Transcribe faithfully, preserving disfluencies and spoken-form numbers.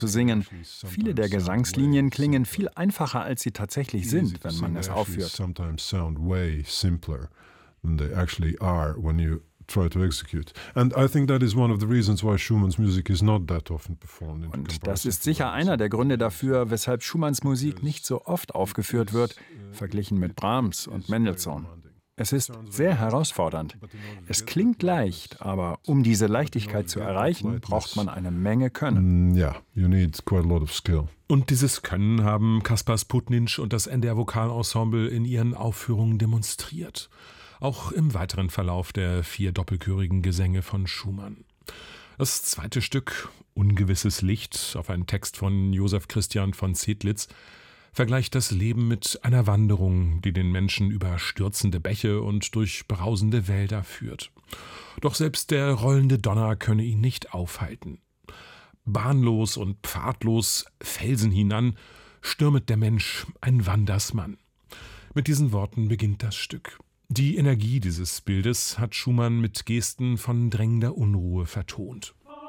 zu singen. Viele der Gesangslinien klingen viel einfacher, als sie tatsächlich sind, wenn man es aufführt. Try to execute. And I think that is one of the reasons why Schumann's music is not that often performed. Und das ist sicher einer der Gründe dafür, weshalb Schumanns Musik nicht so oft aufgeführt wird, verglichen mit Brahms und Mendelssohn. Es ist sehr herausfordernd. Es klingt leicht, aber um diese Leichtigkeit zu erreichen, braucht man eine Menge Können. Yeah, you need quite a lot of skill. Und dieses Können haben Kaspar Sputnitsch und das N D R Vokalensemble in ihren Aufführungen demonstriert. Auch im weiteren Verlauf der vier doppelchörigen Gesänge von Schumann. Das zweite Stück, Ungewisses Licht, auf einen Text von Joseph Christian von Zedlitz, vergleicht das Leben mit einer Wanderung, die den Menschen über stürzende Bäche und durch brausende Wälder führt. Doch selbst der rollende Donner könne ihn nicht aufhalten. Bahnlos und pfadlos, Felsen hinan, stürmet der Mensch, ein Wandersmann. Mit diesen Worten beginnt das Stück. Die Energie dieses Bildes hat Schumann mit Gesten von drängender Unruhe vertont.